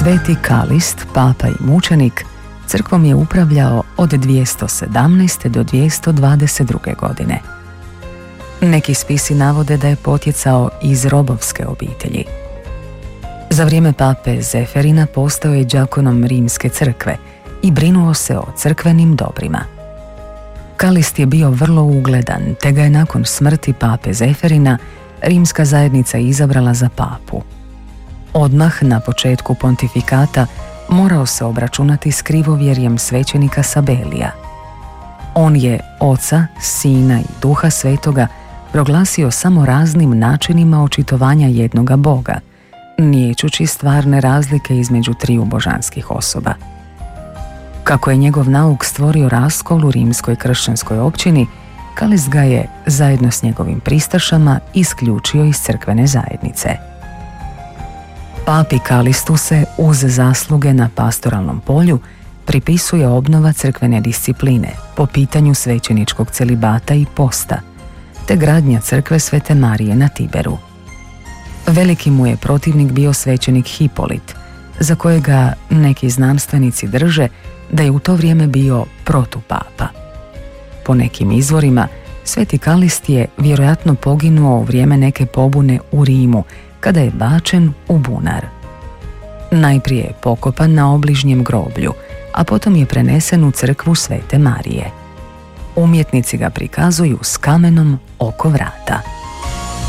Sveti Kalist, papa i mučenik, crkvom je upravljao od 217. do 222. godine. Neki spisi navode da je potjecao iz robovske obitelji. Za vrijeme pape Zeferina postao je đakonom Rimske crkve i brinuo se o crkvenim dobrima. Kalist je bio vrlo ugledan, te ga je nakon smrti pape Zeferina Rimska zajednica izabrala za papu. Odmah na početku pontifikata morao se obračunati s krivovjerjem svećenika Sabelija. On je Oca, Sina i Duha Svetoga proglasio samo raznim načinima očitovanja jednoga Boga, niječući stvarne razlike između triju božanskih osoba. Kako je njegov nauk stvorio raskol u rimskoj kršćanskoj općini, Kalist ga je, zajedno s njegovim pristašama, isključio iz crkvene zajednice. Papi Kalistu se, uz zasluge na pastoralnom polju, pripisuje obnova crkvene discipline po pitanju svećeničkog celibata i posta, te gradnja crkve Svete Marije na Tiberu. Veliki mu je protivnik bio svećenik Hipolit, za kojega neki znanstvenici drže da je u to vrijeme bio protupapa. Po nekim izvorima, Sveti Kalist je vjerojatno poginuo u vrijeme neke pobune u Rimu, kada je bačen u bunar. Najprije je pokopan na obližnjem groblju, a potom je prenesen u crkvu Svete Marije. Umjetnici ga prikazuju s kamenom oko vrata.